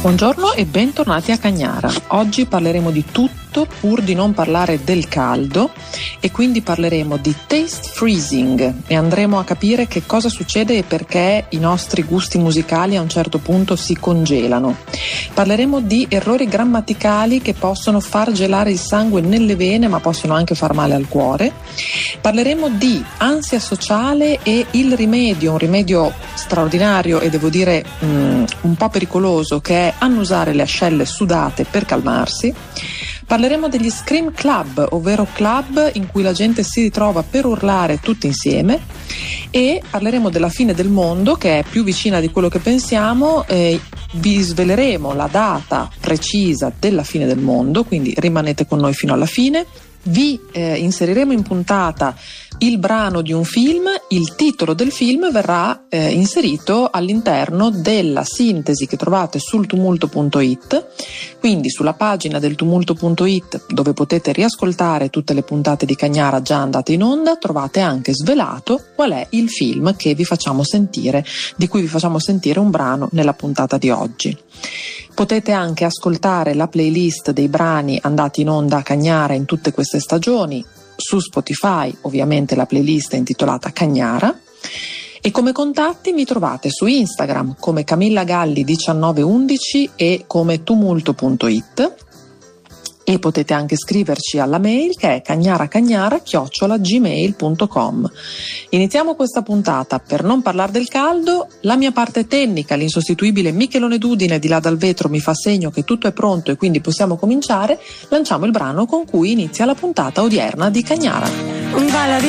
Buongiorno e bentornati a Cagnara. Oggi parleremo di tutto pur di non parlare del caldo e quindi parleremo di taste freezing e andremo a capire che cosa succede e perché i nostri gusti musicali a un certo punto si congelano. Parleremo di errori grammaticali che possono far gelare il sangue nelle vene ma possono anche far male al cuore. Parleremo di ansia sociale e il rimedio, un rimedio straordinario e devo dire un po' pericoloso, che è annusare le ascelle sudate per calmarsi. Parleremo degli scream club, ovvero club in cui la gente si ritrova per urlare tutti insieme, e parleremo della fine del mondo, che è più vicina di quello che pensiamo. Vi sveleremo la data precisa della fine del mondo, quindi rimanete con noi fino alla fine. Vi inseriremo in puntata il brano di un film, il titolo del film verrà inserito all'interno della sintesi che trovate sul tumulto.it, quindi sulla pagina del tumulto.it, dove potete riascoltare tutte le puntate di Cagnara già andate in onda, trovate anche svelato qual è il film che vi facciamo sentire, di cui vi facciamo sentire un brano nella puntata di oggi. Potete anche ascoltare la playlist dei brani andati in onda a Cagnara in tutte queste stagioni su Spotify, ovviamente la playlist è intitolata Cagnara. E come contatti mi trovate su Instagram come Camilla Galli 1911 e come tumulto.it, e potete anche scriverci alla mail che è cagnaracagnara@gmail.com. Iniziamo questa puntata. Per non parlare del caldo, la mia parte tecnica, l'insostituibile Michelone Dudine di là dal vetro mi fa segno che tutto è pronto e quindi possiamo cominciare. Lanciamo il brano con cui inizia la puntata odierna di Cagnara.